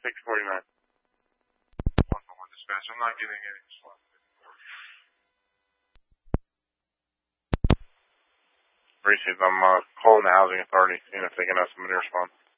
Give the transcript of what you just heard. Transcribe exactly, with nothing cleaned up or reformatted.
six forty-nine. one one one dispatch. I'm not getting any response. Received. I'm uh, calling the housing authority, seeing if they can have somebody respond.